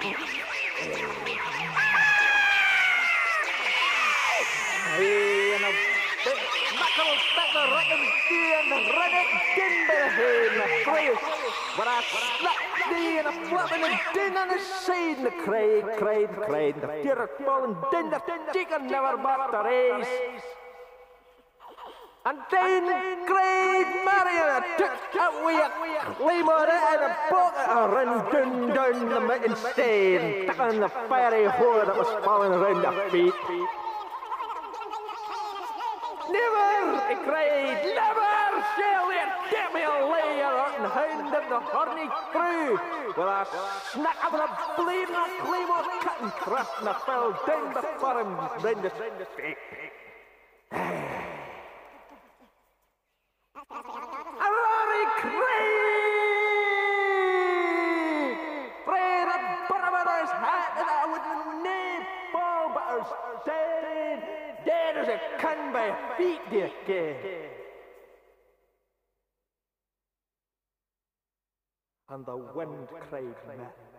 En een knuckle staat de rekken die en de rekken kinderen heen naar vrees. Maar hij slaat die en een flap en een ding aan de zijde. De kreeg. De tierpol en ding, de chicken never back the race. En dan kreeg Marion took away Claymore en een poker en dun the making stain. Tucking the fiery whore that was falling around their feet. Never, ik cried, never shall it get me a layer out and hound of the horny crew. With a snack of the bleeding Claymore cut and thrust and I fell down before him round the feet. A Rory Craig! Prayed a bottom of his hat and I wouldn't name fall but I was dead as a can by feet, dear kid. And the wind cried,